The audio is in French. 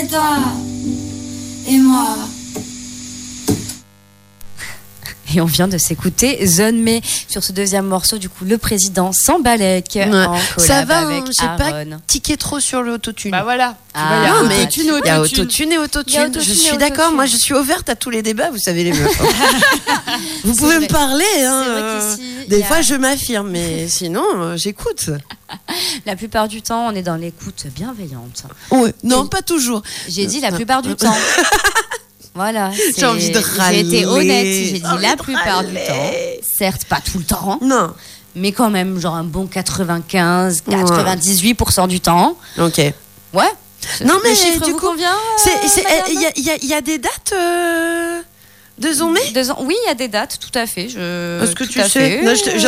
Toi et moi. Et on vient de s'écouter Zone May sur ce deuxième morceau, du coup, le président Sambalek en collab ça va, avec j'ai pas Aaron. tiqué trop sur le autotune. Bah voilà. Ah, Non, mais autotune, il y a autotune. autotune et Il y a autotune. autotune Je et suis autotune. d'accord, moi je suis ouverte à tous les débats, vous savez les meufs. Vous pouvez vrai. me parler, hein. C'est vrai qu'ici, il Des y a- fois je m'affirme, mais sinon j'écoute. La plupart du temps, on est dans l'écoute bienveillante. Ouais, non, pas toujours. J'ai dit la plupart du temps. Voilà. J'ai envie de râler. J'ai été honnête. J'ai dit Envie la de plupart du râler. temps. Certes, pas tout le temps, Non. mais quand même, genre un bon 95, 98% du temps. Ok. Ouais. Non, mais le chiffre du vous coup, convient, il y a des dates de Zomé. Oui, il y a des dates, tout à fait. Est-ce que tout tu à sais fait. Non,